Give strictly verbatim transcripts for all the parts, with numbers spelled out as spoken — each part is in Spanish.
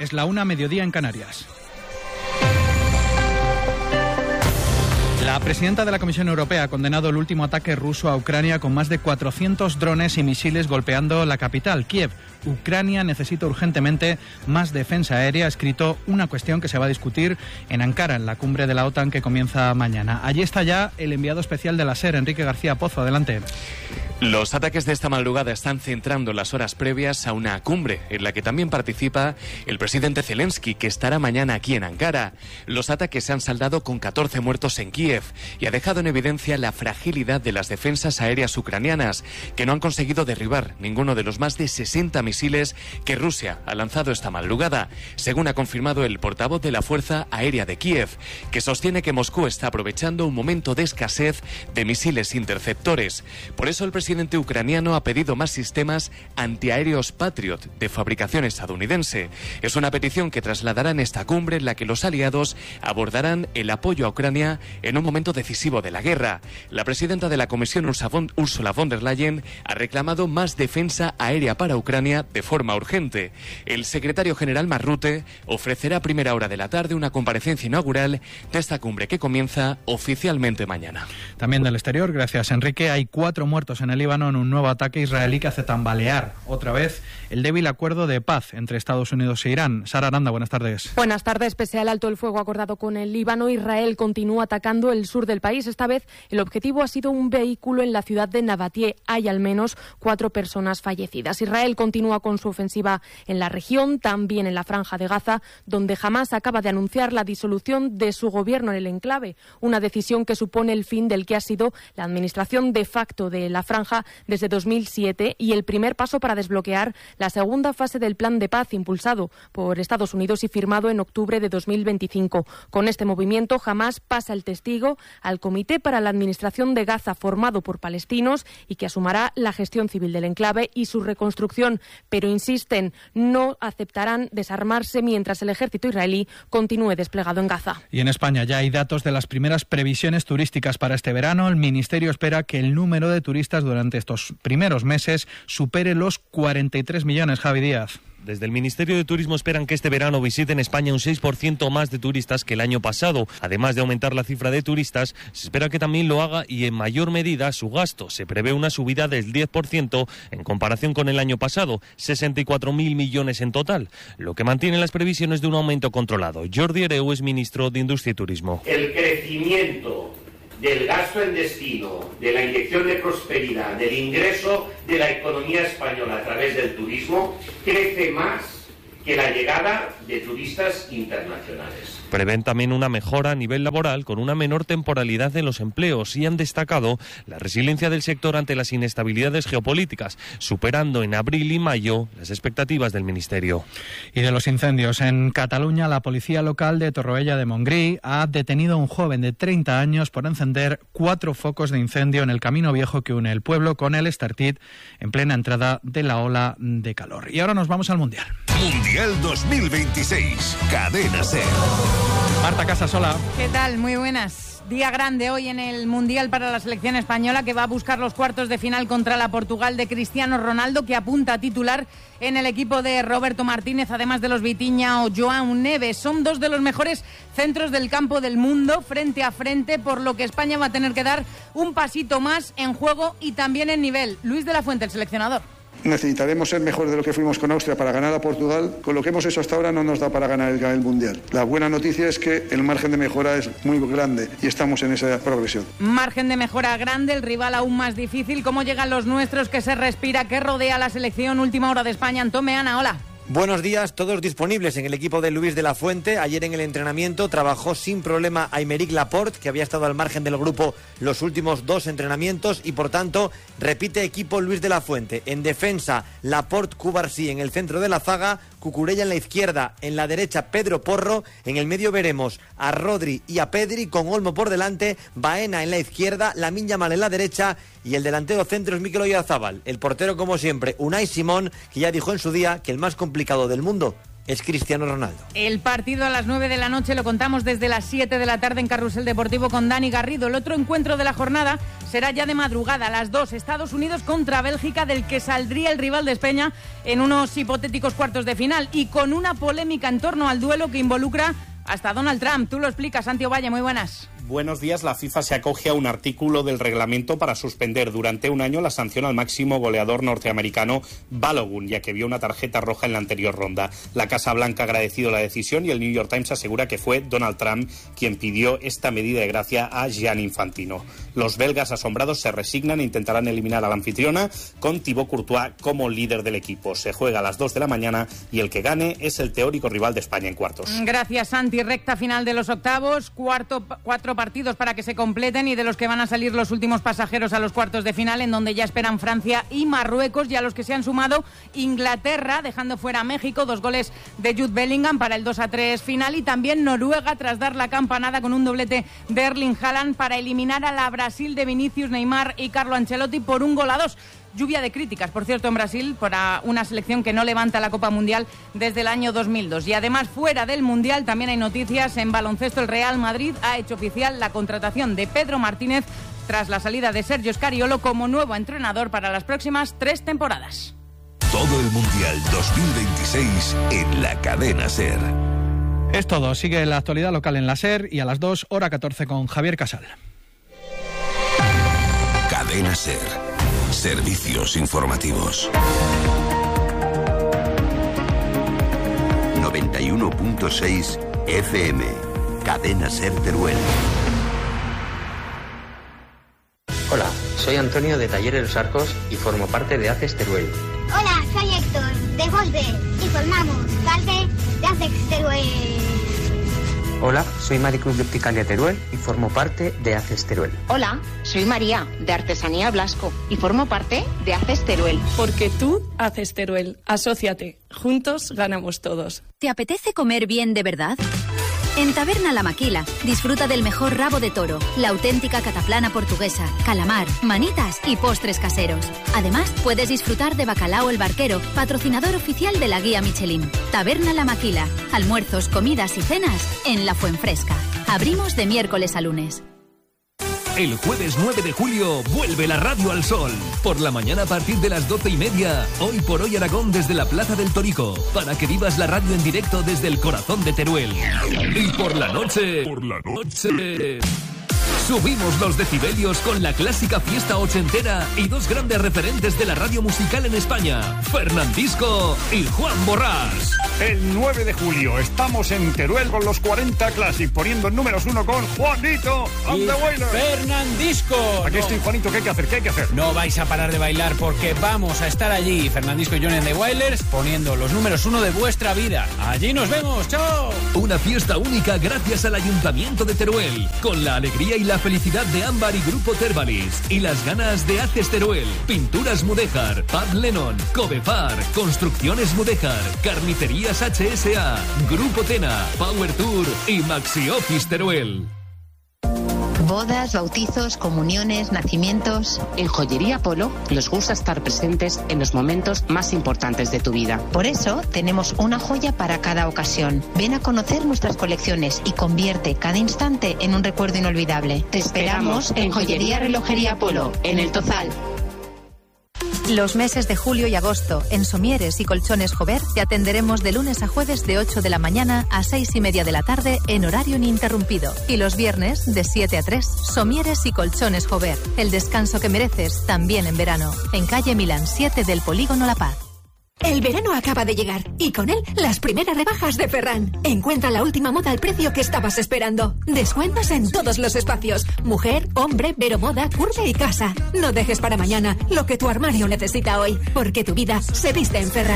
Es la una, mediodía en Canarias. La presidenta de la Comisión Europea ha condenado el último ataque ruso a Ucrania con más de cuatrocientos drones y misiles golpeando la capital, Kiev. Ucrania necesita urgentemente más defensa aérea, ha escrito una cuestión que se va a discutir en Ankara, en la cumbre de la OTAN que comienza mañana. Allí está ya el enviado especial de la SER, Enrique García Pozo. Adelante. Los ataques de esta madrugada están centrando las horas previas a una cumbre en la que también participa el presidente Zelensky, que estará mañana aquí en Ankara. Los ataques se han saldado con catorce muertos en Kiev y ha dejado en evidencia la fragilidad de las defensas aéreas ucranianas, que no han conseguido derribar ninguno de los más de sesenta misiles que Rusia ha lanzado esta madrugada, según ha confirmado el portavoz de la Fuerza Aérea de Kiev, que sostiene que Moscú está aprovechando un momento de escasez de misiles interceptores. Por eso el presidente El presidente ucraniano ha pedido más sistemas antiaéreos Patriot de fabricación estadounidense. Es una petición que trasladará en esta cumbre en la que los aliados abordarán el apoyo a Ucrania en un momento decisivo de la guerra. La presidenta de la Comisión, Ursula von der Leyen, ha reclamado más defensa aérea para Ucrania de forma urgente. El secretario general Mark Rutte ofrecerá a primera hora de la tarde una comparecencia inaugural de esta cumbre que comienza oficialmente mañana. También del exterior, gracias Enrique, hay cuatro muertos en el Líbano en un nuevo ataque israelí que hace tambalear otra vez el débil acuerdo de paz entre Estados Unidos e Irán. Sara Aranda, buenas tardes. Buenas tardes. Pese al alto el fuego acordado con el Líbano, Israel continúa atacando el sur del país. Esta vez el objetivo ha sido un vehículo en la ciudad de Nabatie. Hay al menos cuatro personas fallecidas. Israel continúa con su ofensiva en la región, también en la Franja de Gaza, donde Hamás acaba de anunciar la disolución de su gobierno en el enclave, una decisión que supone el fin del que ha sido la administración de facto de la Franja desde dos mil siete y el primer paso para desbloquear la segunda fase del plan de paz impulsado por Estados Unidos y firmado en octubre de dos mil veinticinco. Con este movimiento, Hamás pasa el testigo al Comité para la Administración de Gaza, formado por palestinos y que asumirá la gestión civil del enclave y su reconstrucción, pero insisten, no aceptarán desarmarse mientras el ejército israelí continúe desplegado en Gaza. Y en España ya hay datos de las primeras previsiones turísticas para este verano. El Ministerio espera que el número de turistas durante estos primeros meses supere los cuarenta y tres millones. Javi Díaz. Desde el Ministerio de Turismo esperan que este verano visiten España un seis por ciento más de turistas que el año pasado. Además de aumentar la cifra de turistas, se espera que también lo haga y en mayor medida su gasto. Se prevé una subida del diez por ciento en comparación con el año pasado, sesenta y cuatro mil millones en total, lo que mantiene las previsiones de un aumento controlado. Jordi Hereu es ministro de Industria y Turismo. El crecimiento del gasto en destino, de la inyección de prosperidad, del ingreso de la economía española a través del turismo, crece más que la llegada de turistas internacionales. Prevén también una mejora a nivel laboral con una menor temporalidad de los empleos y han destacado la resiliencia del sector ante las inestabilidades geopolíticas, superando en abril y mayo las expectativas del Ministerio. Y de los incendios, en Cataluña, la policía local de Torroella de Montgrí ha detenido a un joven de treinta años por encender cuatro focos de incendio en el camino viejo que une el pueblo con el Estartit en plena entrada de la ola de calor. Y ahora nos vamos al Mundial. Mundial dos mil veintiséis, Cadena SER. Marta Casasola. ¿Qué tal? Muy buenas. Día grande hoy en el Mundial para la selección española, que va a buscar los cuartos de final contra la Portugal de Cristiano Ronaldo, que apunta a titular en el equipo de Roberto Martínez, además de los Vitinha o João Neves. Son dos de los mejores centros del campo del mundo, frente a frente, por lo que España va a tener que dar un pasito más en juego y también en nivel. Luis de la Fuente, el seleccionador. Necesitaremos ser mejor de lo que fuimos con Austria para ganar a Portugal. Con lo que hemos hecho hasta ahora no nos da para ganar el, el Mundial. La buena noticia es que el margen de mejora es muy grande y estamos en esa progresión. Margen de mejora grande, el rival aún más difícil. ¿Cómo llegan los nuestros? ¿Qué se respira? ¿Qué rodea la selección? Última hora de España. Antón Meana, hola. Buenos días, todos disponibles en el equipo de Luis de la Fuente. Ayer en el entrenamiento trabajó sin problema Aymeric Laporte, que había estado al margen del grupo los últimos dos entrenamientos y por tanto repite equipo Luis de la Fuente. En defensa, Laporte, Cubarsí en el centro de la zaga, Cucurella en la izquierda, en la derecha Pedro Porro, en el medio veremos a Rodri y a Pedri con Olmo por delante, Baena en la izquierda, Lamine Yamal en la derecha y el delantero centro es Mikel Oyarzabal. El portero, como siempre, Unai Simón, que ya dijo en su día que el más complicado del mundo es Cristiano Ronaldo. El partido a las nueve de la noche lo contamos desde las siete de la tarde en Carrusel Deportivo con Dani Garrido. El otro encuentro de la jornada será ya de madrugada, a las dos, Estados Unidos contra Bélgica, del que saldría el rival de España en unos hipotéticos cuartos de final, y con una polémica en torno al duelo que involucra hasta Donald Trump. Tú lo explicas, Santi Ovalle, muy buenas. Buenos días. La FIFA se acoge a un artículo del reglamento para suspender durante un año la sanción al máximo goleador norteamericano Balogun, ya que vio una tarjeta roja en la anterior ronda. La Casa Blanca ha agradecido la decisión y el New York Times asegura que fue Donald Trump quien pidió esta medida de gracia a Gianni Infantino. Los belgas asombrados se resignan e intentarán eliminar a la anfitriona con Thibaut Courtois como líder del equipo. Se juega a las dos de la mañana y el que gane es el teórico rival de España en cuartos. Gracias, Santi. Recta final de los octavos, cuarto, cuatro partidos para que se completen y de los que van a salir los últimos pasajeros a los cuartos de final, en donde ya esperan Francia y Marruecos, y a los que se han sumado Inglaterra, dejando fuera a México, dos goles de Jude Bellingham para el dos a tres final, y también Noruega tras dar la campanada con un doblete de Erling Haaland para eliminar a la Brasil de Vinicius, Neymar y Carlo Ancelotti por un gol a dos. Lluvia de críticas, por cierto, en Brasil, para una selección que no levanta la Copa Mundial desde el año dos mil dos. Y además, fuera del Mundial, también hay noticias. En baloncesto, el Real Madrid ha hecho oficial la contratación de Pedro Martínez tras la salida de Sergio Scariolo como nuevo entrenador para las próximas tres temporadas. Todo el Mundial dos mil veintiséis en la cadena SER. Es todo. Sigue la actualidad local en la SER y a las dos, hora catorce, con Javier Casal. Cadena SER. Servicios informativos. noventa y uno punto seis F M. Cadena SER Teruel. Hola, soy Antonio de Talleres Los Arcos y formo parte de A C E S Teruel. Hola, soy Héctor de Volver y formamos parte de A C E S Teruel. Hola, soy Maricruz de Opticalia Teruel y formo parte de A C E S Teruel. Hola, soy María de Artesanía Blasco y formo parte de A C E S Teruel. Porque tú haces Teruel. Asóciate. Juntos ganamos todos. ¿Te apetece comer bien de verdad? En Taberna La Maquila, disfruta del mejor rabo de toro, la auténtica cataplana portuguesa, calamar, manitas y postres caseros. Además, puedes disfrutar de Bacalao el Barquero, patrocinador oficial de la guía Michelin. Taberna La Maquila, almuerzos, comidas y cenas en La Fuenfresca. Abrimos de miércoles a lunes. El jueves nueve de julio vuelve la radio al sol. Por la mañana a partir de las doce y media, Hoy por Hoy Aragón desde la Plaza del Torico, para que vivas la radio en directo desde el corazón de Teruel. Y por la noche, por la noche, subimos los decibelios con la clásica fiesta ochentera y dos grandes referentes de la radio musical en España, Fernandisco y Juan Borrás. El nueve de julio estamos en Teruel con los cuarenta Classic, poniendo en números uno con Juanito and the Wailers. Fernandisco. Aquí estoy, Juanito. ¿Qué hay que hacer? ¿Qué hay que hacer? No vais a parar de bailar porque vamos a estar allí, Fernandisco y Johnny and the Wailers, poniendo los números uno de vuestra vida. Allí nos vemos. ¡Chao! Una fiesta única gracias al Ayuntamiento de Teruel, con la alegría y la felicidad de Ámbar y Grupo Tervalis, y las ganas de A C E S Teruel, Pinturas Mudéjar, Pub Lennon, Covefar, Construcciones Mudéjar, Carnicerías H S A, Grupo Tena, Power Tour y Maxi Office Teruel. Bodas, bautizos, comuniones, nacimientos. En Joyería Polo nos gusta estar presentes en los momentos más importantes de tu vida. Por eso tenemos una joya para cada ocasión. Ven a conocer nuestras colecciones y convierte cada instante en un recuerdo inolvidable. Te esperamos en Joyería Relojería Polo, en El Tozal. Los meses de julio y agosto, en Somieres y Colchones Jover, te atenderemos de lunes a jueves de ocho de la mañana a seis y media de la tarde en horario ininterrumpido. Y los viernes de siete a tres, Somieres y Colchones Jover. El descanso que mereces también en verano. En calle Milán siete del Polígono La Paz. El verano acaba de llegar y con él las primeras rebajas de Ferran. Encuentra la última moda al precio que estabas esperando. Descuentos en todos los espacios. Mujer, hombre, veromoda, curve y casa. No dejes para mañana lo que tu armario necesita hoy, porque tu vida se viste en Ferran.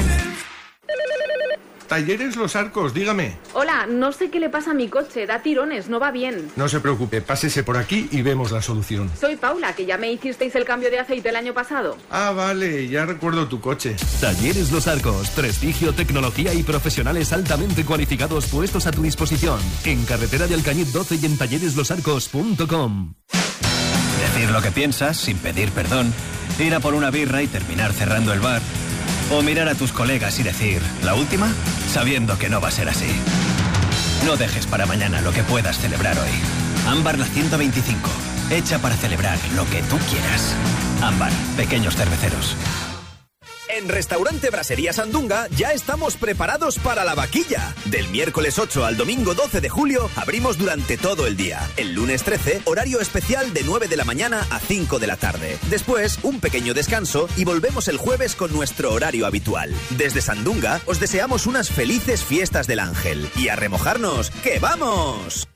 Talleres Los Arcos, dígame. Hola, no sé qué le pasa a mi coche, da tirones, no va bien. No se preocupe, pásese por aquí y vemos la solución. Soy Paula, que ya me hicisteis el cambio de aceite el año pasado. Ah, vale, ya recuerdo tu coche. Talleres Los Arcos, prestigio, tecnología y profesionales altamente cualificados puestos a tu disposición. En carretera de Alcañiz doce y en talleres los arcos punto com. Decir lo que piensas sin pedir perdón, ir a por una birra y terminar cerrando el bar. O mirar a tus colegas y decir, ¿la última? Sabiendo que no va a ser así. No dejes para mañana lo que puedas celebrar hoy. Ámbar la ciento veinticinco. Hecha para celebrar lo que tú quieras. Ámbar, pequeños cerveceros. En Restaurante Brasería Sandunga ya estamos preparados para la vaquilla. Del miércoles ocho al domingo doce de julio abrimos durante todo el día. El lunes trece, horario especial de nueve de la mañana a cinco de la tarde. Después, un pequeño descanso y volvemos el jueves con nuestro horario habitual. Desde Sandunga os deseamos unas felices fiestas del Ángel. Y a remojarnos, ¡que vamos!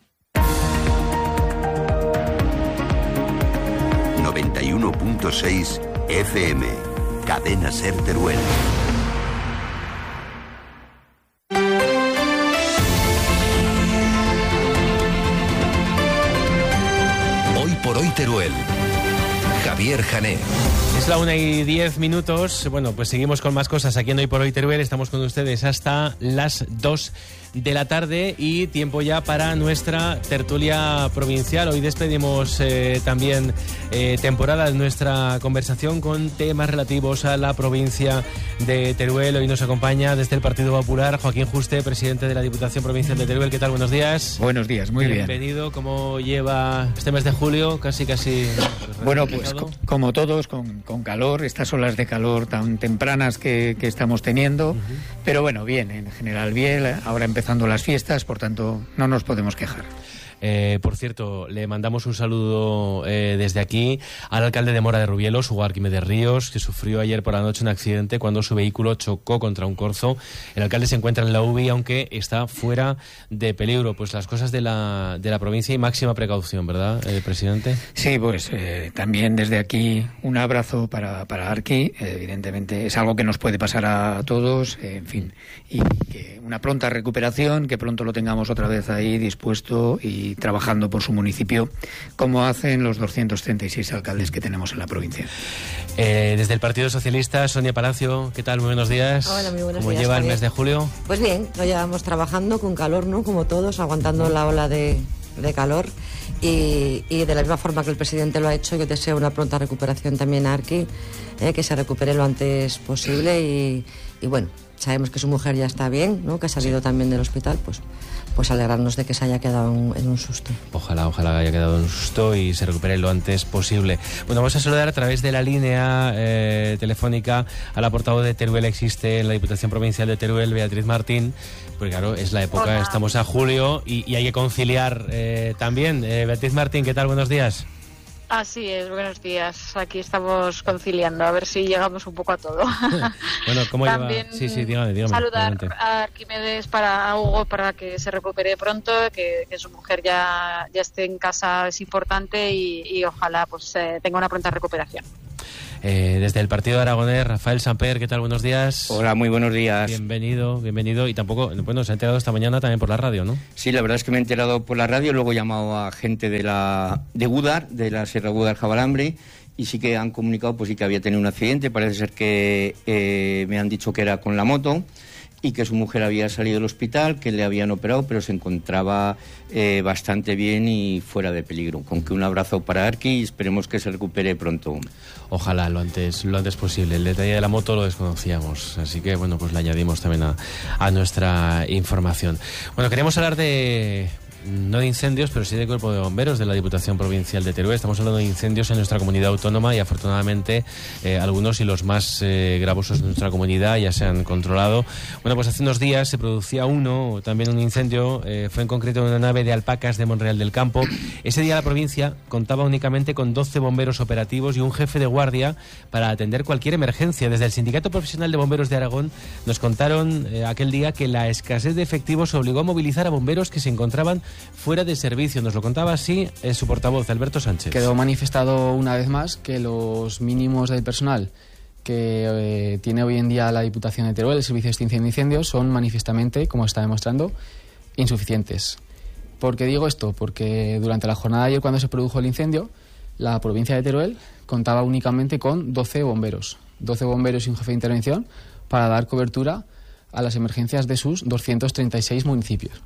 noventa y uno punto seis F M. Cadena Ser Teruel. Hoy por hoy Teruel. Javier Jané. Es la una y diez minutos. Bueno, pues seguimos con más cosas aquí en Hoy por Hoy Teruel. Estamos con ustedes hasta las dos de la tarde y tiempo ya para nuestra tertulia provincial. Hoy despedimos eh, también eh, temporada de nuestra conversación con temas relativos a la provincia de Teruel. Hoy nos acompaña desde el Partido Popular Joaquín Juste, presidente de la Diputación Provincial de Teruel. ¿Qué tal? Buenos días. Buenos días, muy bien. Bienvenido. ¿Cómo lleva este mes de julio? Casi, casi... Bueno, pues co como todos, con, con calor, estas olas de calor tan tempranas que, que estamos teniendo, uh-huh. Pero bueno, bien, en general bien, ahora empezando las fiestas, por tanto no nos podemos quejar. Eh, por cierto, le mandamos un saludo eh, desde aquí al alcalde de Mora de Rubielos, Hugo Arquímedes Ríos, que sufrió ayer por la noche un accidente cuando su vehículo chocó contra un corzo. El alcalde se encuentra en la U B I, aunque está fuera de peligro. Pues las cosas de la, de la provincia y máxima precaución, ¿verdad, eh, presidente? Sí, pues eh, también desde aquí un abrazo para, para Arqui. Eh, evidentemente es algo que nos puede pasar a todos, eh, en fin, y que una pronta recuperación, que pronto lo tengamos otra vez ahí dispuesto y trabajando por su municipio, como hacen los doscientos treinta y seis alcaldes que tenemos en la provincia. Eh, desde el Partido Socialista, Sonia Palacio, ¿qué tal? Muy buenos días. Hola, muy buenos ¿Cómo días. lleva Javier. el mes de julio? Pues bien, lo llevamos trabajando con calor, ¿no? Como todos, aguantando la ola de, de calor y, y de la misma forma que el presidente lo ha hecho, yo deseo una pronta recuperación también a Arqui, eh, que se recupere lo antes posible y, y bueno, sabemos que su mujer ya está bien, ¿no? Que ha salido sí. también del hospital, pues pues alegrarnos de que se haya quedado en, en un susto. Ojalá, ojalá haya quedado en un susto y se recupere lo antes posible. Bueno, vamos a saludar a través de la línea eh, telefónica a la portavoz de Teruel Existe en la Diputación Provincial de Teruel, Beatriz Martín, porque claro, es la época, Hola. Estamos a julio y, y hay que conciliar eh, también. Eh, Beatriz Martín, ¿qué tal? Buenos días. Así es, buenos días. Aquí estamos conciliando, a ver si llegamos un poco a todo. Bueno, ¿cómo También lleva? Sí, sí, dígame, dígame. Saludar adelante. a Arquímedes, para a Hugo, para que se recupere pronto, que, que su mujer ya, ya esté en casa, es importante y, y ojalá pues eh, tenga una pronta recuperación. Eh, desde el Partido Aragonés, Rafael Samper, ¿qué tal? Buenos días. Hola, muy buenos días. Bienvenido, bienvenido. Y tampoco, bueno, se ha enterado esta mañana también por la radio, ¿no? Sí, la verdad es que me he enterado por la radio, luego he llamado a gente de la de Gúdar, de la Sierra Gúdar Jabalambre, y sí que han comunicado pues sí que había tenido un accidente. Parece ser que eh, me han dicho que era con la moto y que su mujer había salido del hospital, que le habían operado, pero se encontraba eh, bastante bien y fuera de peligro. Con que un abrazo para Arqui y esperemos que se recupere pronto. Ojalá lo antes, lo antes posible. El detalle de la moto lo desconocíamos, así que bueno, pues le añadimos también a, a nuestra información. Bueno, queremos hablar de... no de incendios, pero sí del Cuerpo de Bomberos de la Diputación Provincial de Teruel. Estamos hablando de incendios en nuestra comunidad autónoma y afortunadamente eh, algunos y los más eh, gravosos de nuestra comunidad ya se han controlado. Bueno, pues hace unos días se producía uno, también un incendio, eh, fue en concreto en una nave de alpacas de Monreal del Campo. Ese día la provincia contaba únicamente con doce bomberos operativos y un jefe de guardia para atender cualquier emergencia. Desde el Sindicato Profesional de Bomberos de Aragón nos contaron eh, aquel día que la escasez de efectivos obligó a movilizar a bomberos que se encontraban fuera de servicio. Nos lo contaba así eh, su portavoz, Alberto Sánchez. Quedó manifestado una vez más que los mínimos del personal que eh, tiene hoy en día la Diputación de Teruel, el Servicio de Extinción de Incendios, son manifiestamente, como está demostrando, insuficientes. ¿Por qué digo esto? Porque durante la jornada de ayer, cuando se produjo el incendio, la provincia de Teruel contaba únicamente con doce bomberos. doce bomberos y un jefe de intervención para dar cobertura a las emergencias de sus doscientos treinta y seis municipios.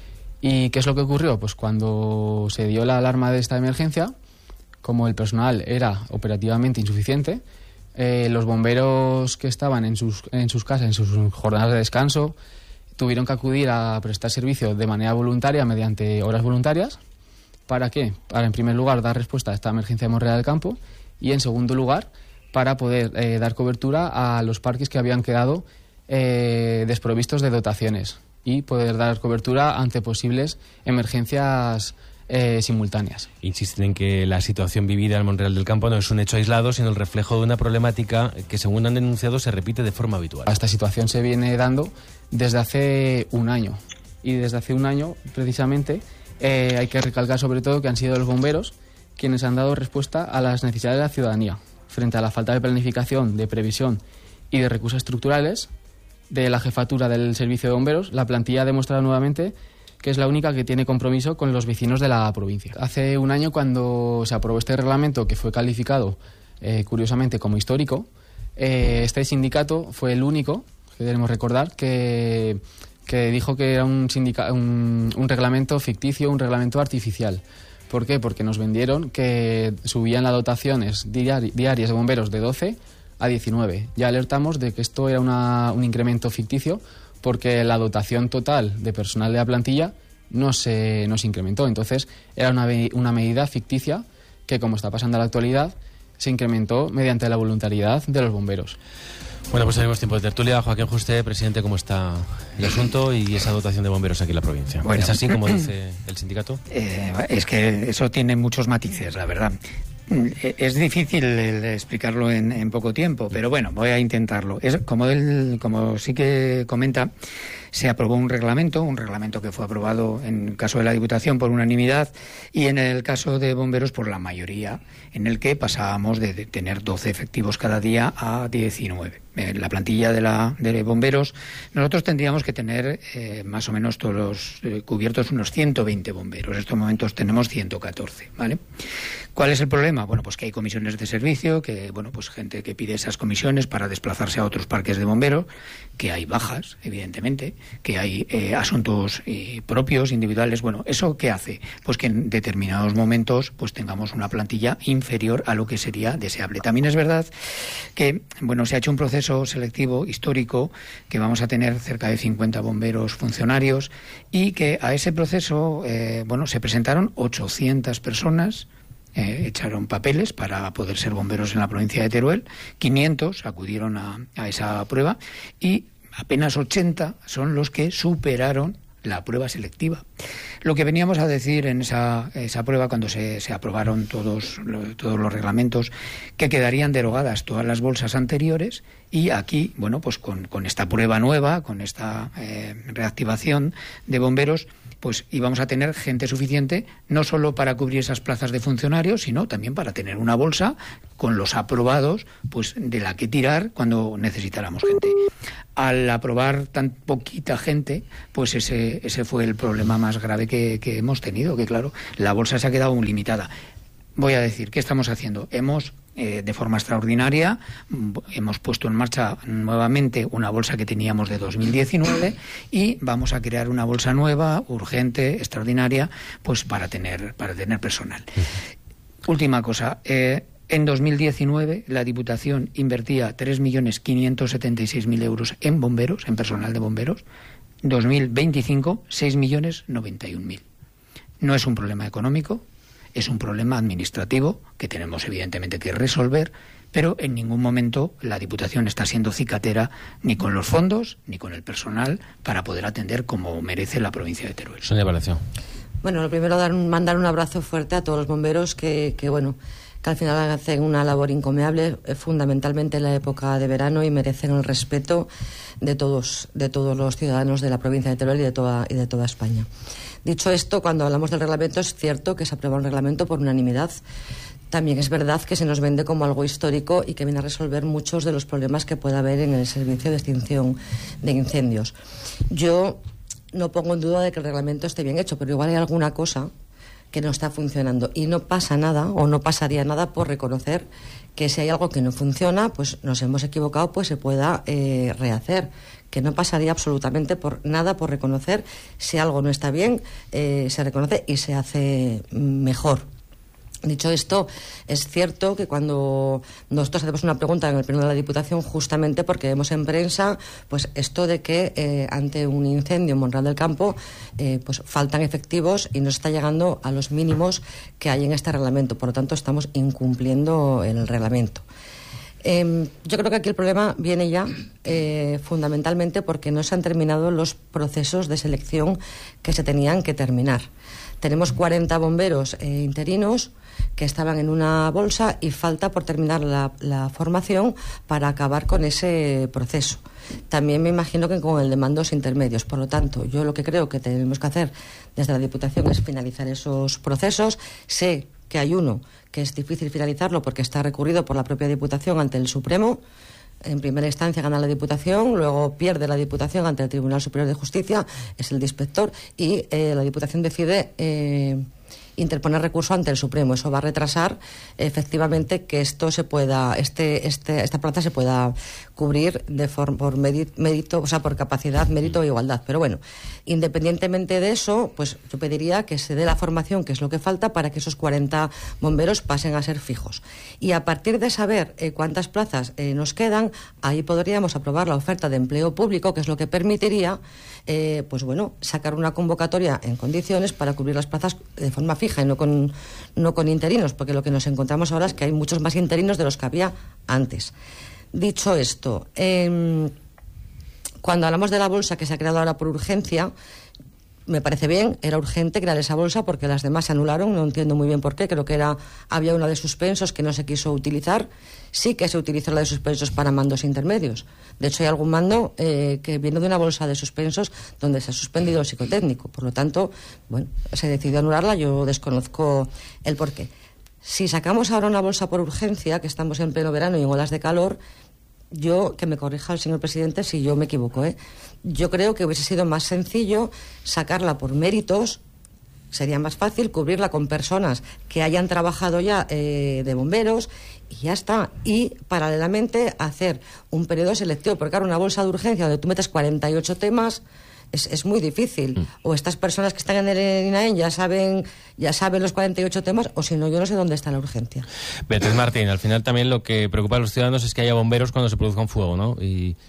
¿Y qué es lo que ocurrió? Pues cuando se dio la alarma de esta emergencia, como el personal era operativamente insuficiente, Eh, los bomberos que estaban en sus, en sus casas, en sus jornadas de descanso, tuvieron que acudir a prestar servicio de manera voluntaria mediante horas voluntarias. ¿Para qué? Para, en primer lugar, dar respuesta a esta emergencia de hemorragia del campo y, en segundo lugar, para poder eh, dar cobertura a los parques que habían quedado eh, desprovistos de dotaciones y poder dar cobertura ante posibles emergencias eh, simultáneas. Insisten en que la situación vivida en Monreal del Campo no es un hecho aislado, sino el reflejo de una problemática que, según han denunciado, se repite de forma habitual. Esta situación se viene dando desde hace un año. Y desde hace un año, precisamente, eh, hay que recalcar sobre todo que han sido los bomberos quienes han dado respuesta a las necesidades de la ciudadanía frente a la falta de planificación, de previsión y de recursos estructurales de la jefatura del servicio de bomberos. La plantilla ha demostrado nuevamente que es la única que tiene compromiso con los vecinos de la provincia. Hace un año, cuando se aprobó este reglamento, que fue calificado eh, curiosamente como histórico, eh, este sindicato fue el único, que debemos recordar, que, que dijo que era un, sindica- un, un reglamento ficticio, un reglamento artificial. ¿Por qué? Porque nos vendieron que subían las dotaciones diari- diarias de bomberos de doce a diecinueve. Ya alertamos de que esto era una, un incremento ficticio, porque la dotación total de personal de la plantilla no se, no se incrementó. Entonces, era una, una medida ficticia que, como está pasando en la actualidad, se incrementó mediante la voluntariedad de los bomberos. Bueno, pues tenemos tiempo de tertulia. Joaquín Juste, presidente, ¿cómo está el asunto y esa dotación de bomberos aquí en la provincia? Bueno, ¿es así como dice el sindicato? Eh, es que eso tiene muchos matices, la verdad. Es difícil explicarlo en, en poco tiempo, pero bueno, voy a intentarlo. Es, como, él, como sí que comenta, se aprobó un reglamento, un reglamento que fue aprobado en el caso de la Diputación por unanimidad y en el caso de bomberos por la mayoría, en el que pasábamos de, de tener doce efectivos cada día a diecinueve. En la plantilla de, la, de bomberos, nosotros tendríamos que tener eh, más o menos todos los eh, cubiertos unos ciento veinte bomberos. En estos momentos tenemos ciento catorce, ¿vale? ¿Cuál es el problema? Bueno, pues que hay comisiones de servicio, que, bueno, pues gente que pide esas comisiones para desplazarse a otros parques de bomberos, que hay bajas, evidentemente, que hay eh, asuntos eh, propios, individuales. Bueno, ¿eso qué hace? Pues que en determinados momentos pues tengamos una plantilla inferior a lo que sería deseable. También es verdad que, bueno, se ha hecho un proceso selectivo histórico, que vamos a tener cerca de cincuenta bomberos funcionarios y que a ese proceso, eh, bueno, se presentaron ochocientas personas. Eh, echaron papeles para poder ser bomberos en la provincia de Teruel, quinientos acudieron a, a esa prueba y apenas ochenta son los que superaron la prueba selectiva. Lo que veníamos a decir en esa, esa prueba, cuando se, se aprobaron todos, lo, todos los reglamentos, que quedarían derogadas todas las bolsas anteriores y aquí, bueno, pues con, con esta prueba nueva, con esta eh, reactivación de bomberos, pues íbamos a tener gente suficiente no solo para cubrir esas plazas de funcionarios, sino también para tener una bolsa con los aprobados, pues de la que tirar cuando necesitáramos gente. Al aprobar tan poquita gente, pues ese, ese fue el problema más grave que, que hemos tenido, que claro, la bolsa se ha quedado limitada. Voy a decir, ¿qué estamos haciendo? Hemos, eh, de forma extraordinaria, hemos puesto en marcha nuevamente una bolsa que teníamos de dos mil diecinueve y vamos a crear una bolsa nueva, urgente, extraordinaria, pues para tener, para tener personal. Última cosa, eh, en dos mil diecinueve la Diputación invertía tres millones quinientos setenta y seis mil euros en bomberos, en personal de bomberos. dos mil veinticinco, seis millones noventa y un mil. No es un problema económico, es un problema administrativo que tenemos evidentemente que resolver, pero en ningún momento la Diputación está siendo cicatera ni con los fondos ni con el personal para poder atender como merece la provincia de Teruel. Sonia Palacio. Bueno, lo primero, dar un, mandar un abrazo fuerte a todos los bomberos que, que bueno, que al final hacen una labor encomiable, eh, fundamentalmente en la época de verano, y merecen el respeto de todos, de todos los ciudadanos de la provincia de Teruel y de toda, y de toda España. Dicho esto, cuando hablamos del reglamento, es cierto que se aprueba un reglamento por unanimidad. También es verdad que se nos vende como algo histórico y que viene a resolver muchos de los problemas que pueda haber en el servicio de extinción de incendios. Yo no pongo en duda de que el reglamento esté bien hecho, pero igual hay alguna cosa que no está funcionando y no pasa nada o no pasaría nada por reconocer que si hay algo que no funciona, pues nos hemos equivocado, pues se pueda eh, rehacer, que no pasaría absolutamente por nada por reconocer si algo no está bien, eh, se reconoce y se hace mejor. Dicho esto, es cierto que cuando nosotros hacemos una pregunta en el Pleno de la Diputación, justamente porque vemos en prensa pues esto de que eh, ante un incendio en Monreal del Campo eh, pues faltan efectivos y no se está llegando a los mínimos que hay en este reglamento. Por lo tanto, estamos incumpliendo el reglamento. Eh, yo creo que aquí el problema viene ya eh, fundamentalmente porque no se han terminado los procesos de selección que se tenían que terminar. Tenemos cuarenta bomberos eh, interinos que estaban en una bolsa y falta por terminar la, la formación para acabar con ese proceso. También me imagino que con el de mandos intermedios. Por lo tanto, yo lo que creo que tenemos que hacer desde la Diputación es finalizar esos procesos. Sé que hay uno que es difícil finalizarlo porque está recurrido por la propia Diputación ante el Supremo. En primera instancia gana la Diputación, luego pierde la Diputación ante el Tribunal Superior de Justicia, es el de inspector, y eh, la Diputación decide eh, interponer recurso ante el Supremo. Eso va a retrasar efectivamente que esto se pueda, este, este, esta plaza se pueda cubrir de forma, por mérito, o sea, por capacidad, mérito e igualdad. Pero bueno, independientemente de eso, pues yo pediría que se dé la formación, que es lo que falta, para que esos cuarenta bomberos pasen a ser fijos. Y a partir de saber eh, cuántas plazas eh, nos quedan, ahí podríamos aprobar la oferta de empleo público, que es lo que permitiría, eh, pues bueno, sacar una convocatoria en condiciones para cubrir las plazas de forma fija y no con, no con interinos, porque lo que nos encontramos ahora es que hay muchos más interinos de los que había antes. Dicho esto, eh, cuando hablamos de la bolsa que se ha creado ahora por urgencia, me parece bien, era urgente crear esa bolsa porque las demás se anularon, no entiendo muy bien por qué, creo que era había una de suspensos que no se quiso utilizar, sí que se utilizó la de suspensos para mandos intermedios. De hecho, hay algún mando eh, que viene de una bolsa de suspensos donde se ha suspendido el psicotécnico, por lo tanto, bueno, se decidió anularla, yo desconozco el por qué. Si sacamos ahora una bolsa por urgencia, que estamos en pleno verano y en olas de calor, yo, que me corrija el señor presidente si yo me equivoco, ¿eh? Yo creo que hubiese sido más sencillo sacarla por méritos, sería más fácil cubrirla con personas que hayan trabajado ya eh, de bomberos y ya está. Y paralelamente hacer un periodo selectivo, porque claro, una bolsa de urgencia donde tú metes cuarenta y ocho temas es, es muy difícil. Mm. O estas personas que están en el INAEN ya saben ya saben los cuarenta y ocho temas, o si no, yo no sé dónde está la urgencia. Beatriz Martín, al final también lo que preocupa a los ciudadanos es que haya bomberos cuando se produzca un fuego, ¿no? Y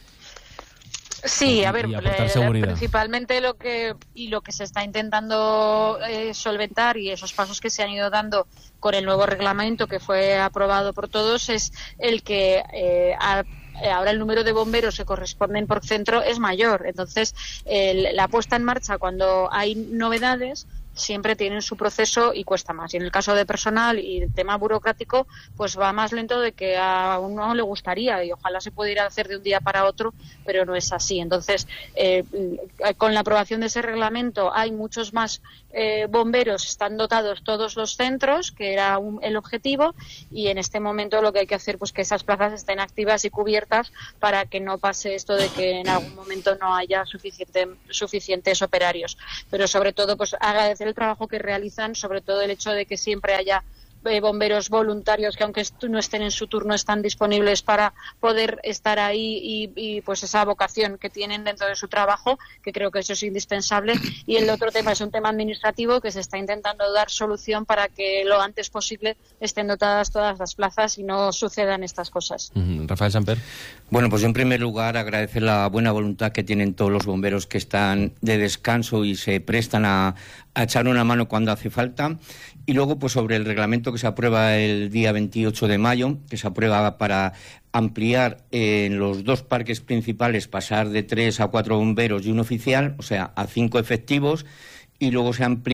Sí, a ver, le, principalmente lo que y lo que se está intentando eh, solventar, y esos pasos que se han ido dando con el nuevo reglamento que fue aprobado por todos, es el que eh, a, ahora el número de bomberos que corresponden por centro es mayor. Entonces, el, la puesta en marcha cuando hay novedades siempre tienen su proceso y cuesta más. Y en el caso de personal y el tema burocrático, pues va más lento de que a uno le gustaría, y ojalá se pudiera hacer de un día para otro, pero no es así. Entonces, eh, con la aprobación de ese reglamento hay muchos más eh, bomberos, están dotados todos los centros, que era un, el objetivo, y en este momento lo que hay que hacer pues que esas plazas estén activas y cubiertas para que no pase esto de que en algún momento no haya suficiente, suficientes operarios. Pero sobre todo, pues agradecer el trabajo que realizan, sobre todo el hecho de que siempre haya eh, bomberos voluntarios que aunque no estén en su turno están disponibles para poder estar ahí, y, y pues esa vocación que tienen dentro de su trabajo, que creo que eso es indispensable. Y el otro tema es un tema administrativo que se está intentando dar solución para que lo antes posible estén dotadas todas las plazas y no sucedan estas cosas. Uh-huh. Rafael Samper. Bueno, pues en primer lugar agradecer la buena voluntad que tienen todos los bomberos que están de descanso y se prestan a, a echar una mano cuando hace falta. Y luego, pues sobre el reglamento que se aprueba el día veintiocho de mayo, que se aprueba para ampliar eh, en los dos parques principales, pasar de tres a cuatro bomberos y un oficial, o sea, a cinco efectivos, y luego se amplía